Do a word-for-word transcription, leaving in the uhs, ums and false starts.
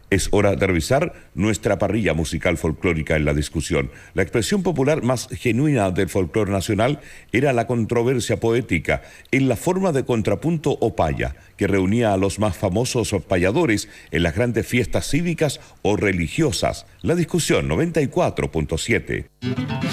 Es hora de revisar nuestra parrilla musical folclórica en la discusión. La expresión popular más genuina del folclore nacional era la controversia poética en la forma de contrapunto o paya, que reunía a los más famosos payadores en las grandes fiestas cívicas o religiosas. La discusión noventa y cuatro punto siete.